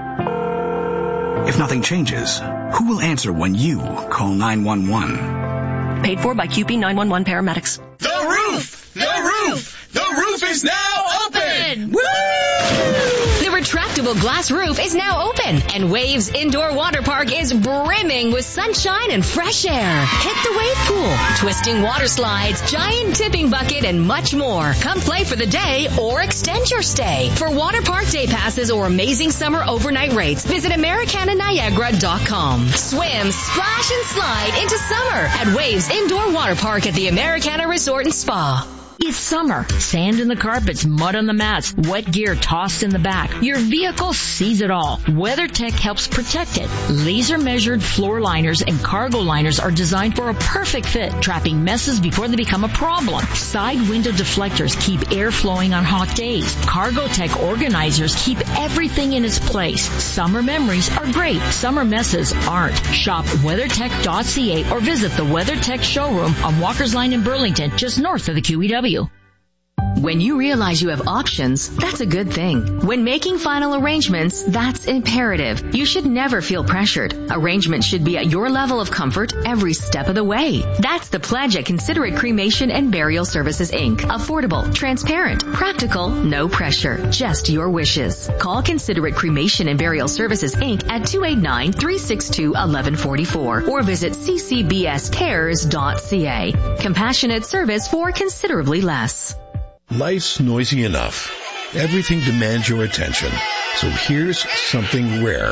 If nothing changes, who will answer when you call 911? Paid for by QP 911 paramedics. The roof! The roof! The roof is now open! Woo! The retractable glass roof is now open, and Waves Indoor Water Park is brimming with sunshine and fresh air. Hit the wave pool, twisting water slides, giant tipping bucket, and much more. Come play for the day or extend your stay. For water park day passes or amazing summer overnight rates, visit AmericanaNiagara.com. Swim, splash, and slide into summer at Waves Indoor Water Park at the Americana Resort and Spa. It's summer. Sand in the carpets, mud on the mats, wet gear tossed in the back. Your vehicle sees it all. WeatherTech helps protect it. Laser-measured floor liners and cargo liners are designed for a perfect fit, trapping messes before they become a problem. Side window deflectors keep air flowing on hot days. CargoTech organizers keep everything in its place. Summer memories are great. Summer messes aren't. Shop WeatherTech.ca or visit the WeatherTech showroom on Walker's Line in Burlington, just north of the QEW. When you realize you have options, that's a good thing. When making final arrangements, that's imperative. You should never feel pressured. Arrangements should be at your level of comfort every step of the way. That's the pledge at Considerate Cremation and Burial Services, Inc. Affordable, transparent, practical, no pressure, just your wishes. Call Considerate Cremation and Burial Services, Inc. at 289-362-1144 or visit ccbscares.ca. Compassionate service for considerably less. Life's noisy enough. Everything demands your attention. So here's something rare.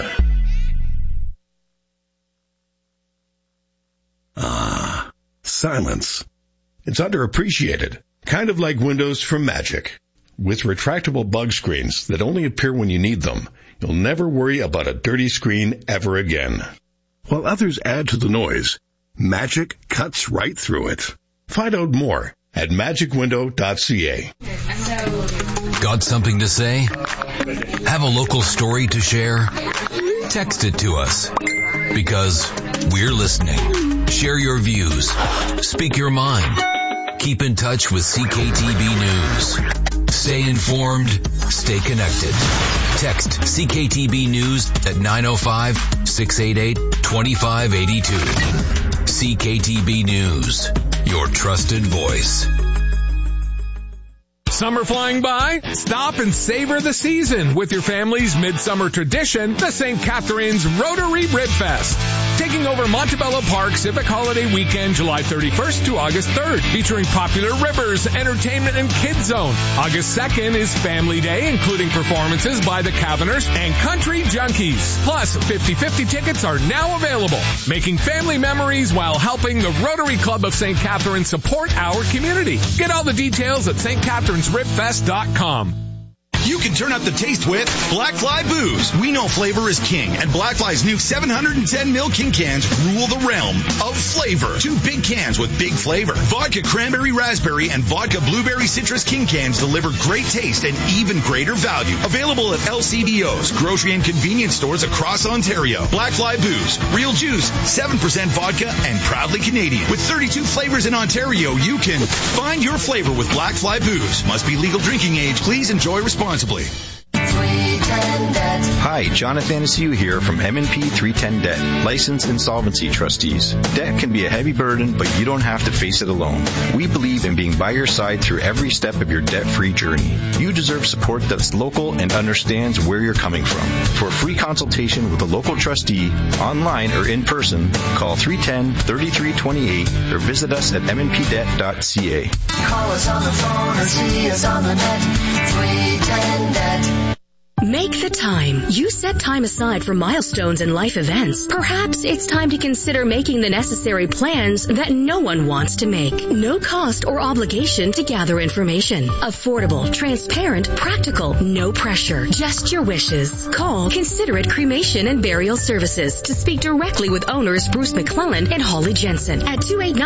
Silence. It's underappreciated. Kind of like windows from Magic. With retractable bug screens that only appear when you need them, you'll never worry about a dirty screen ever again. While others add to the noise, Magic cuts right through it. Find out more at magicwindow.ca. Got something to say? Have a local story to share? Text it to us, because we're listening. Share your views. Speak your mind. Keep in touch with CKTB News. Stay informed. Stay connected. Text CKTB News at 905-688-2582. CKTB News. Your trusted voice. Summer flying by? Stop and savor the season with your family's midsummer tradition, the St. Catharines Rotary Rib Fest. Taking over Montebello Park Civic Holiday Weekend, July 31st to August 3rd, featuring popular ribbers, entertainment, and kids zone. August 2nd is Family Day, including performances by the Caverners and Country Junkies. Plus, 50/50 tickets are now available, making family memories while helping the Rotary Club of St. Catharines support our community. Get all the details at stcatharinesribfest.com. You can turn up the taste with Black Fly Booze. We know flavor is king, and Black Fly's new 710 ml King cans rule the realm of flavor. 2 big cans with big flavor. Vodka Cranberry Raspberry and Vodka Blueberry Citrus King cans deliver great taste and even greater value. Available at LCBOs, grocery and convenience stores across Ontario. Black Fly Booze, real juice, 7% vodka, and proudly Canadian. With 32 flavors in Ontario, you can find your flavor with Black Fly Booze. Must be legal drinking age. Please enjoy responsibly. Sweet and Hi, John Athanasiou here from M&P 310 Debt, licensed insolvency trustees. Debt can be a heavy burden, but you don't have to face it alone. We believe in being by your side through every step of your debt-free journey. You deserve support that's local and understands where you're coming from. For a free consultation with a local trustee, online or in person, call 310-3328 or visit us at mnpdebt.ca. Call us on the phone or see us on the net. 310 Debt. Make the time. You set time aside for milestones and life events. Perhaps it's time to consider making the necessary plans that no one wants to make. No cost or obligation to gather information. Affordable, transparent, practical, no pressure. Just your wishes. Call Considerate Cremation and Burial Services to speak directly with owners Bruce McClellan and Holly Jensen at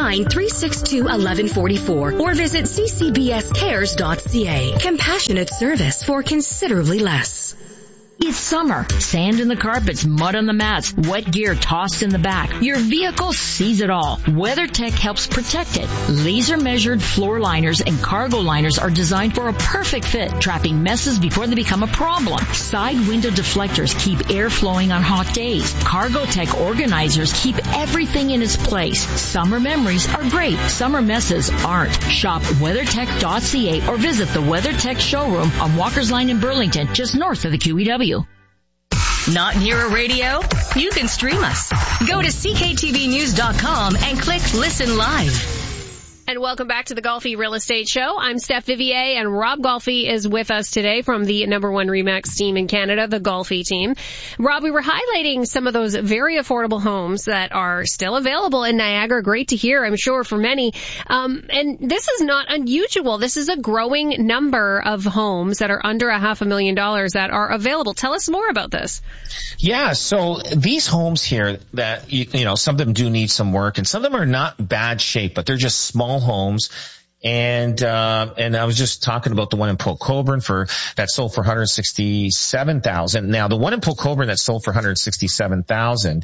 289-362-1144 or visit ccbscares.ca. Compassionate service for considerably less. It's summer. Sand in the carpets, mud on the mats, wet gear tossed in the back. Your vehicle sees it all. WeatherTech helps protect it. Laser measured floor liners and cargo liners are designed for a perfect fit, trapping messes before they become a problem. Side window deflectors keep air flowing on hot days. Cargotech organizers keep everything in its place. Summer memories are great. Summer messes aren't. Shop WeatherTech.ca or visit the WeatherTech showroom on Walker's Line in Burlington, just north of the QEW. Not near a radio? You can stream us. Go to cktvnews.com and click Listen Live. And welcome back to the Golfi Real Estate Show. I'm Steph Vivier, and Rob Golfi is with us today from the number one RE/MAX team in Canada, the Golfi team. Rob, we were highlighting some of those very affordable homes that are still available in Niagara. Great to hear, I'm sure, for many. And this is not unusual. This is a growing number of homes that are under $500,000 that are available. Tell us more about this. Yeah, so these homes here that, you know, some of them do need some work and some of them are not bad shape, but they're just small homes. And I was just talking about the one in Port Colborne that sold for $167,000. Now the one in Port Colborne that sold for $167,000,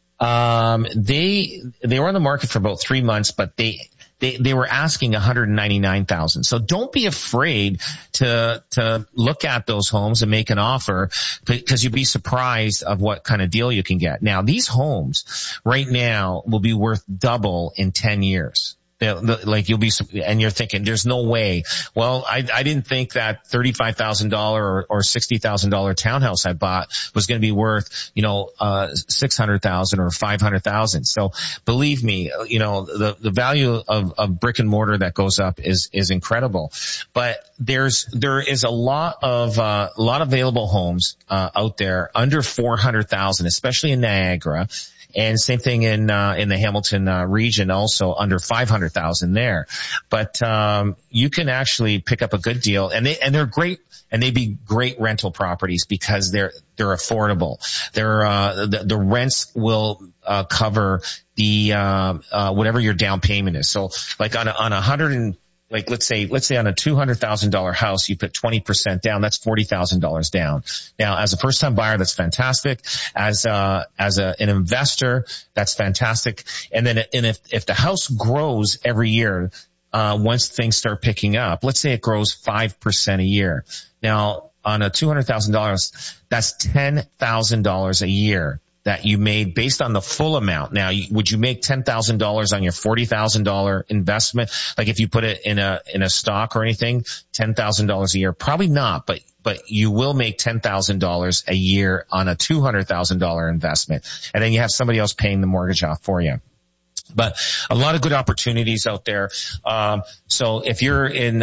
they were on the market for about 3 months, but they were asking $199,000. So don't be afraid to look at those homes and make an offer, because you'll be surprised of what kind of deal you can get. Now these homes right now will be worth double in 10 years. Like you'll be, and you're thinking, there's no way. Well, I didn't think that $35,000 or $60,000 townhouse I bought was going to be worth, $600,000 or $500,000. So believe me, the value of brick and mortar that goes up is incredible. But there is a lot of available homes out there under $400,000, especially in Niagara. And same thing in the Hamilton region, also under $500,000 there. But you can actually pick up a good deal, and they're great, and they'd be great rental properties because they're affordable. The rents will cover the whatever your down payment is. So like on let's say on a $200,000 house, you put 20% down, that's $40,000 down. Now, as a first time buyer, that's fantastic. As an investor, that's fantastic. And then, if the house grows every year, once things start picking up, let's say it grows 5% a year. Now, on a $200,000, that's $10,000 a year that you made based on the full amount. Now, would you make $10,000 on your $40,000 investment? Like if you put it in a stock or anything, $10,000 a year? Probably not, but you will make $10,000 a year on a $200,000 investment. And then you have somebody else paying the mortgage off for you. But a lot of good opportunities out there. So if you're in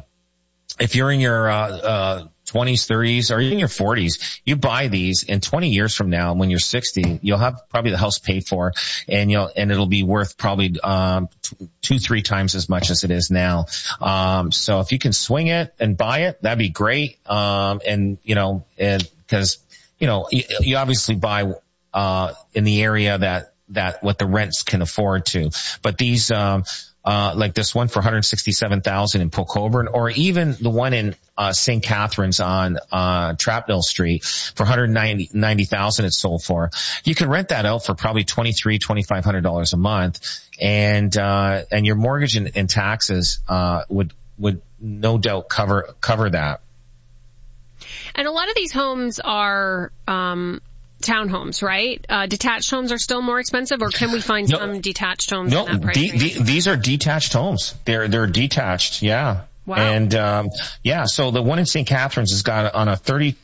your 20s, 30s, or even your 40s, you buy these, in 20 years from now, when you're 60, you'll have probably the house paid for, and it'll be worth probably 2-3 times as much as it is now. So if you can swing it and buy it, that'd be great. And because you obviously buy in the area that what the rents can afford to. But these like this one for $167,000 in Port Colborne, or even the one in St. Catharines on Trapnell Street for $190,000 it sold for. You can rent that out for probably $2,500 a month, and your mortgage and taxes would no doubt cover that. And a lot of these homes are townhomes, right? Detached homes are still more expensive, or can we find some detached homes in that price range? These are detached homes. They're detached, yeah. Wow. And so the one in St. Catharines has got on a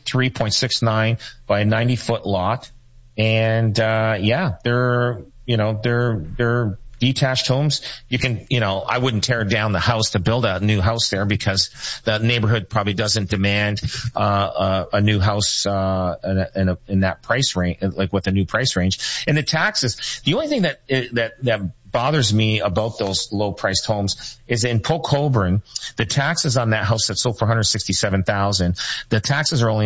33.69 by a 90-foot lot, and they're detached homes. You can, I wouldn't tear down the house to build a new house there, because the neighborhood probably doesn't demand a new house in that price range, like with a new price range. And the taxes, the only thing that bothers me about those low priced homes is in Polk Holborn, the taxes on that house that sold for $167,000, the taxes are only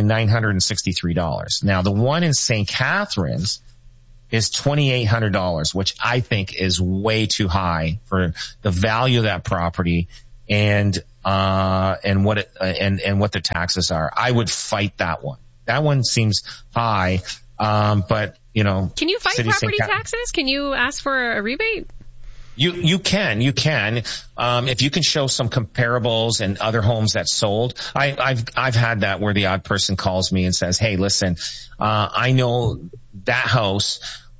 $963. Now the one in St. Catharines is $2,800, which I think is way too high for the value of that property and what the taxes are. I would fight that one. That one seems high, but Can you fight property taxes? Can you ask for a rebate? You can. If you can show some comparables and other homes that sold. I've had that where the odd person calls me and says, hey, listen, I know that house,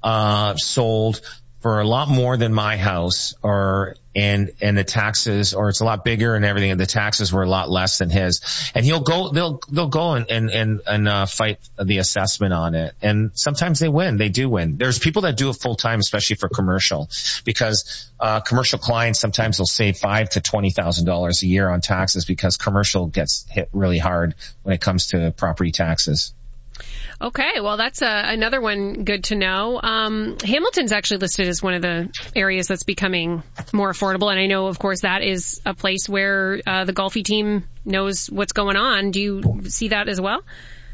sold for a lot more than my house, and the taxes, or it's a lot bigger and everything, and the taxes were a lot less than his. And they'll go and fight the assessment on it. And sometimes they win. They do win. There's people that do it full time, especially for commercial, because, commercial clients, sometimes they'll save $5,000 to $20,000 a year on taxes, because commercial gets hit really hard when it comes to property taxes. Okay, well, that's another one good to know. Hamilton's actually listed as one of the areas that's becoming more affordable, and I know, of course, that is a place where the Golfi team knows what's going on. Do you see that as well?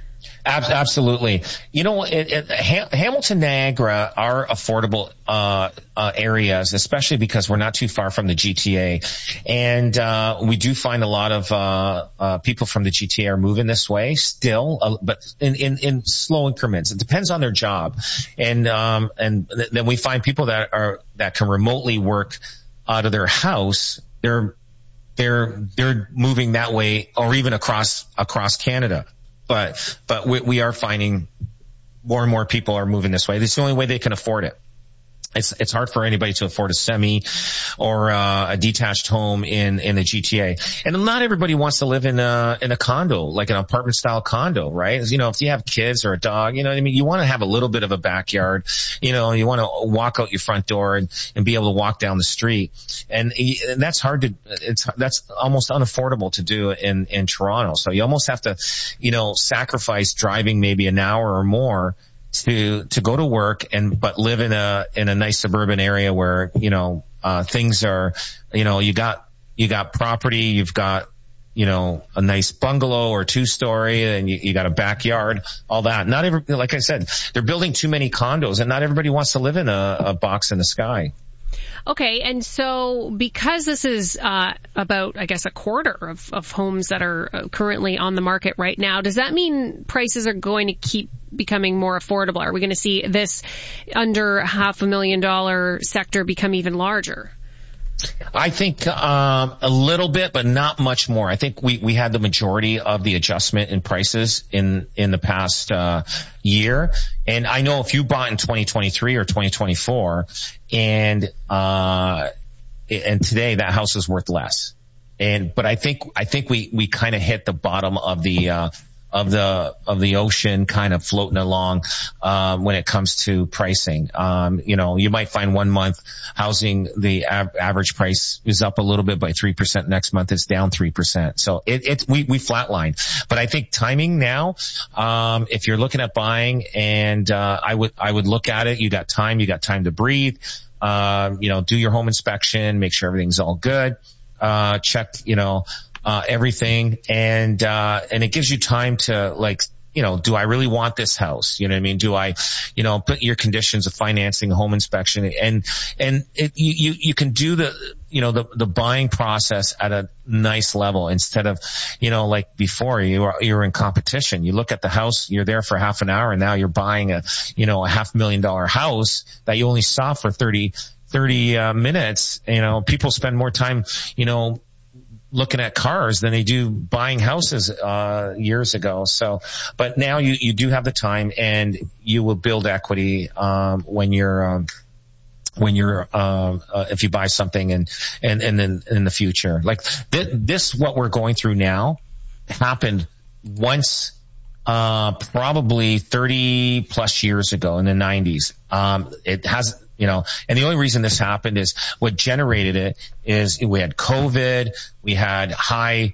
Absolutely. Hamilton, Niagara are affordable areas, especially because we're not too far from the GTA, and we do find a lot of people from the GTA are moving this way still, but in slow increments. It depends on their job, and then we find people that can remotely work out of their house. They're moving that way, or even across Canada. But we are finding more and more people are moving this way. It's the only way they can afford it. It's hard for anybody to afford a semi or a detached home in the GTA. And not everybody wants to live in a condo, like an apartment style condo, right? If you have kids or a dog, you want to have a little bit of a backyard. You want to walk out your front door and be able to walk down the street. And that's that's almost unaffordable to do in Toronto. So you almost have to, sacrifice driving maybe an hour or more to go to work but live in a nice suburban area where, things are, you got property, you've got, a nice bungalow or 2-story, and you got a backyard, all that. Like I said, they're building too many condos, and not everybody wants to live in a box in the sky. Okay, and so because this is about, I guess, a quarter of homes that are currently on the market right now, does that mean prices are going to keep becoming more affordable? Are we going to see this under $500,000 sector become even larger? I think a little bit, but not much more. I think we had the majority of the adjustment in prices in the past year. And I know if you bought in 2023 or 2024 and today that house is worth less. But I think we kind of hit the bottom of the ocean, kind of floating along when it comes to pricing. You might find one month housing, the average price is up a little bit by 3%. Next month it's down 3%. So we flatline. But I think timing now, if you're looking at buying, and I would look at it. You got time to breathe. Do your home inspection, make sure everything's all good. Check, everything, and it gives you time to, do I really want this house? You know what I mean? Do I, put your conditions of financing, home inspection, and you can do the buying process at a nice level instead of, like before you were in competition. You look at the house, you're there for half an hour, and now you're buying a $500,000 house that you only saw for 30 minutes. People spend more time, looking at cars than they do buying houses years ago. So, but now you do have the time, and you will build equity when you're if you buy something and then in the future. Like this what we're going through now happened once probably 30 plus years ago in the 90s. It has, and the only reason this happened is what generated it is we had COVID, we had high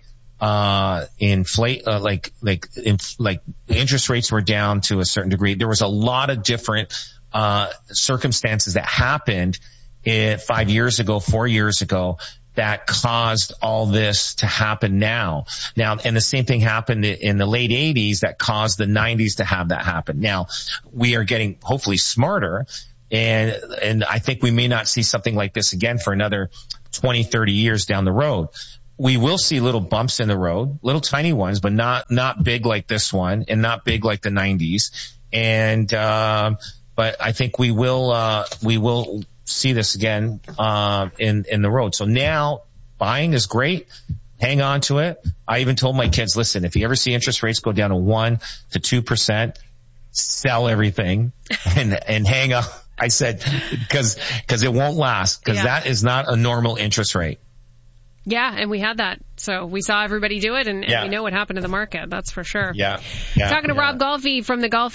interest rates were down to a certain degree. There was a lot of different circumstances that happened 5 years ago, 4 years ago, that caused all this to happen now. And the same thing happened in the late 80s that caused the 90s to have that happen. Now, we are getting hopefully smarter, and I think we may not see something like this again for another 20, 30 years down the road. We will see little bumps in the road, little tiny ones, but not big like this one and not big like the 90s. And, but I think we will see this again, in the road. So now buying is great. Hang on to it. I even told my kids, listen, if you ever see interest rates go down to 1% to 2%, sell everything and hang on. I said, cause it won't last, cause that is not a normal interest rate. Yeah, and we had that. So we saw everybody do it, and we know what happened to the market. That's for sure. Yeah. Talking to Rob Golfi from the Golf